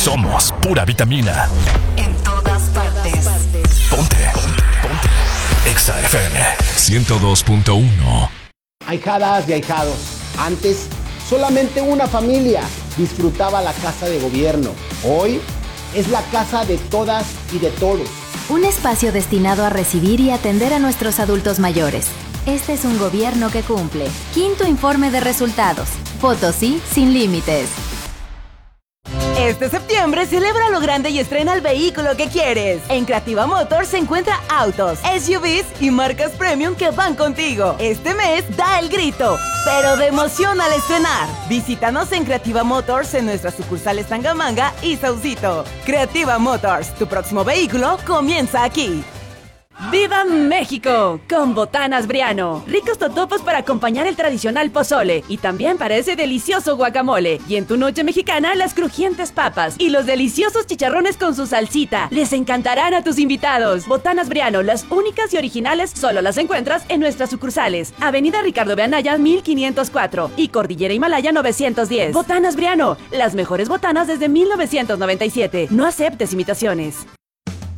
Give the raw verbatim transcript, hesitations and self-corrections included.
Somos pura vitamina. En todas partes. Ponte. Ponte. Ponte. Exa F M ciento dos punto uno. Ahijadas y ahijados. Antes, solamente una familia disfrutaba la casa de gobierno. Hoy es la casa de todas y de todos. Un espacio destinado a recibir y atender a nuestros adultos mayores. Este es un gobierno que cumple. Quinto informe de resultados. Potosí sin límites. Este septiembre celebra lo grande y estrena el vehículo que quieres. En Creativa Motors se encuentra autos, S U Vs y marcas premium que van contigo. Este mes da el grito, pero de emoción al estrenar. Visítanos en Creativa Motors en nuestras sucursales Tangamanga y Saucito. Creativa Motors, tu próximo vehículo comienza aquí. ¡Viva México! Con Botanas Briano. Ricos totopos para acompañar el tradicional pozole. Y también para ese delicioso guacamole. Y en tu noche mexicana, las crujientes papas. Y los deliciosos chicharrones con su salsita. Les encantarán a tus invitados. Botanas Briano, las únicas y originales, solo las encuentras en nuestras sucursales. Avenida Ricardo B. Anaya, mil quinientos cuatro. Y Cordillera Himalaya, novecientos diez. Botanas Briano, las mejores botanas desde mil novecientos noventa y siete. No aceptes imitaciones.